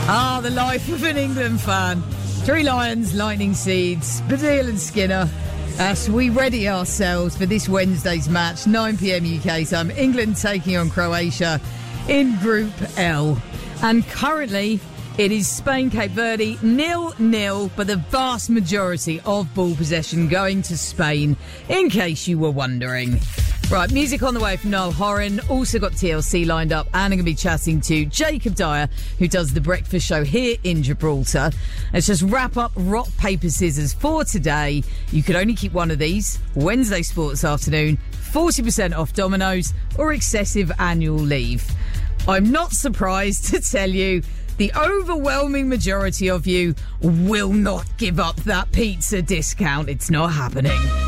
Ah, the life of an England fan. Three Lions, Lightning Seeds, Baddiel and Skinner. As we ready ourselves for this Wednesday's match, 9 p.m. UK time. England taking on Croatia in Group L. And currently, it is Spain-Cape Verde 0-0, but the vast majority of ball possession going to Spain, in case you were wondering. Right, music on the way from Niall Horan. Also got TLC lined up, and I'm going to be chatting to Jacob Dyer, who does the breakfast show here in Gibraltar. Let's just wrap up rock, paper, scissors for today. You could only keep one of these. Wednesday sports afternoon, 40% off Domino's or excessive annual leave. I'm not surprised to tell you the overwhelming majority of you will not give up that pizza discount. It's not happening.